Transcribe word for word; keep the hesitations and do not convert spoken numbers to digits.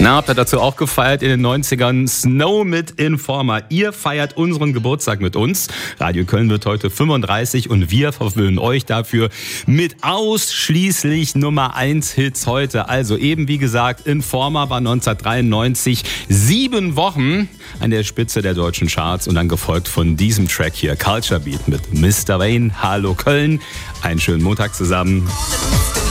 Na, habt ihr dazu auch gefeiert in den neunzigern? Snow mit Informer. Ihr feiert unseren Geburtstag mit uns. Radio Köln wird heute fünfunddreißig und wir verwöhnen euch dafür mit ausschließlich Nummer eins Hits heute. Also eben wie gesagt, Informer war neunzehnhundertdreiundneunzig sieben Wochen an der Spitze der deutschen Charts und dann gefolgt von diesem Track hier, Culture Beat mit Mister Wayne. Hallo Köln, einen schönen Montag zusammen.